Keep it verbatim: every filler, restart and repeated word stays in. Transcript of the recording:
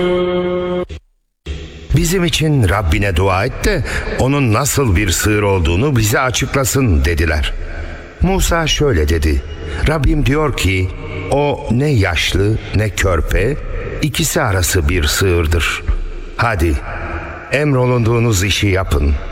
Bizim için Rabbine dua et de onun nasıl bir sığır olduğunu bize açıklasın dediler. Musa şöyle dedi: Rabbim diyor ki o ne yaşlı ne körpe, ikisi arası bir sığırdır. Hadi emrolunduğunuz işi yapın.